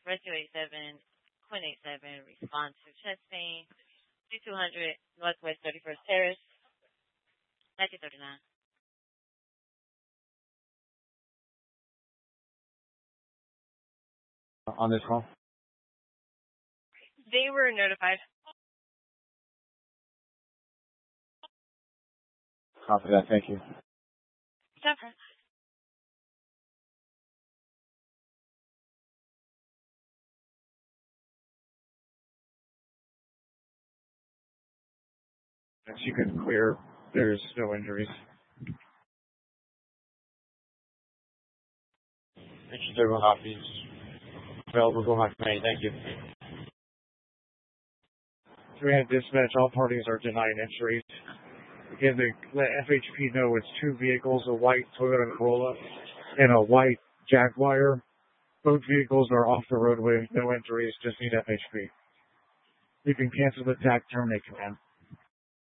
Rescue 87, Quinn 87, respond to Chastain, C200, Northwest 31st Terrace, 1939. On this call? They were notified. Copy that, thank you. Okay. As you can clear, there's no injuries. Mentioned everyone copies. Available going back to May, thank you. 300 dispatch, all parties are denying injuries. Again, they let FHP know it's two vehicles, a white Toyota Corolla and a white Jaguar. Both vehicles are off the roadway, no injuries, just need FHP. You can cancel the TAC, terminate command.